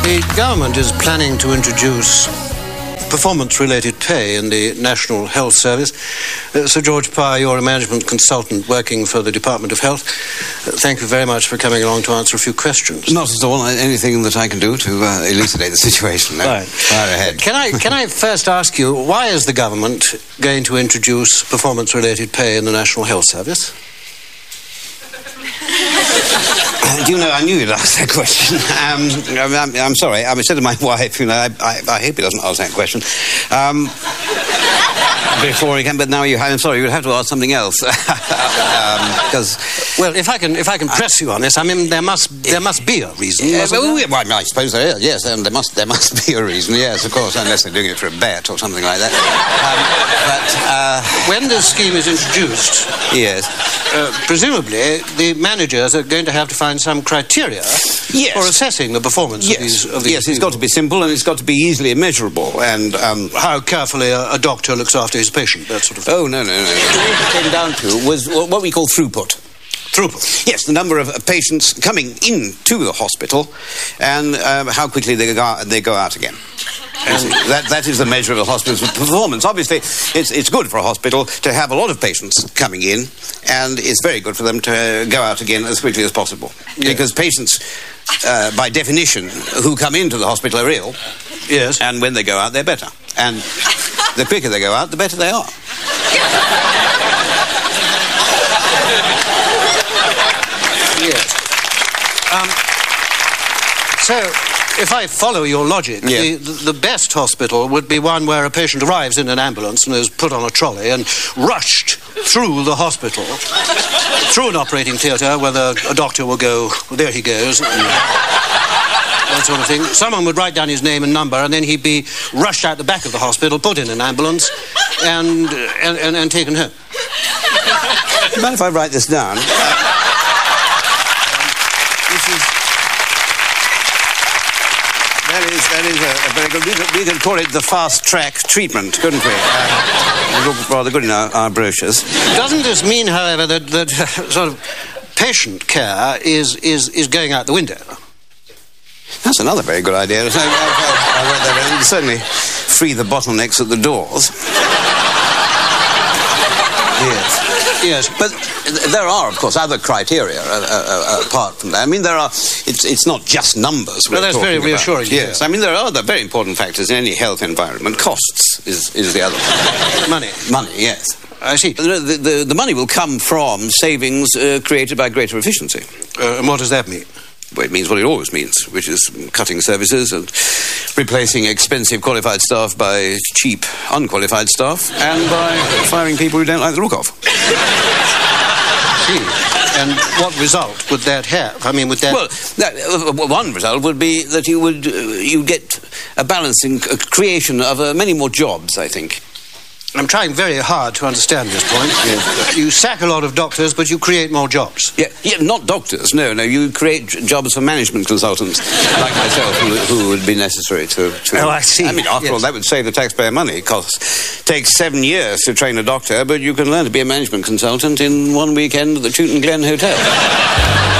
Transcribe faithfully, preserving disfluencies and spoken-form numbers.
The government is planning to introduce performance-related pay in the National Health Service. Uh, Sir George Parr, you're a management consultant working for the Department of Health. Uh, thank you very much for coming along to answer a few questions. Not at all. Anything that I can do to uh, elucidate the situation. No? Right. Fire ahead. Can I, can I first ask you, why is the government going to introduce performance-related pay in the National Health Service? Uh, do you know, I knew you'd ask that question. Um, I'm, I'm sorry. I said to my wife, you know, I, I, I hope he doesn't ask that question. Um, before he can, but now you, I'm sorry, you'd have to ask something else. Because, um, well, if I can, if I can press you on this, I mean, there must, there must be a reason. Yeah, well, there? well, I suppose there is. Yes, and there must, there must be a reason. Yes, of course, unless they're doing it for a bet or something like that. Um, but uh, when this scheme is introduced, yes, uh, presumably the managers are going to have to find some criteria yes. for assessing the performance yes. of these. Of these yes, it's got to be simple and it's got to be easily measurable. And um, how carefully a, a doctor looks after his patient, that sort of thing. Oh no, no, no. What it came down to was what we call throughput. Throughput? Yes, the number of patients coming into the hospital and um, how quickly they go, they go out again. And that, that is the measure of a hospital's performance. Obviously, it's, it's good for a hospital to have a lot of patients coming in, and it's very good for them to go out again as quickly as possible. Yes. Because patients, uh, by definition, who come into the hospital are ill. Yes. And when they go out, they're better. And the quicker they go out, the better they are. Yes. Um, so, if I follow your logic, yeah. the, the best hospital would be one where a patient arrives in an ambulance and is put on a trolley and rushed through the hospital, through an operating theatre where the, a doctor will go, well, there he goes, and that sort of thing. Someone would write down his name and number, and then he'd be rushed out the back of the hospital, put in an ambulance, and, and, and, and taken home. Do you mind if I write this down? Uh, this is... That is, that is a, a very good... We could, we could call it the fast-track treatment, couldn't we? Uh, it would look rather good in our, our brochures. Doesn't this mean, however, that, that uh, sort of patient care is, is, is going out the window? That's another very good idea. I, I, I wrote that down. Certainly free the bottlenecks at the doors. Yes. Yes, but there are, of course, other criteria uh, uh, apart from that. I mean, there are... It's, it's not just numbers we're Well, that's very reassuring. About. Yes, I mean, there are other very important factors in any health environment. Costs is, is the other one. Money. Money, yes. I see. The, the, the, the money will come from savings uh, created by greater efficiency. Uh, and what does that mean? Well, it means what it always means, which is cutting services and replacing expensive qualified staff by cheap, unqualified staff, and by firing people who don't like the look of. See. And what result would that have? I mean, would that... Well, that, uh, one result would be that you would uh, you get a balancing a creation of uh, many more jobs, I think. I'm trying very hard to understand this point. Yes. You sack a lot of doctors, but you create more jobs. Yeah, yeah, not doctors, no, no. You create jobs for management consultants, like myself, who, who would be necessary to, to... Oh, I see. I mean, after yes. all, that would save the taxpayer money. It costs, takes seven years to train a doctor, but you can learn to be a management consultant in one weekend at the Chewton Glen Hotel.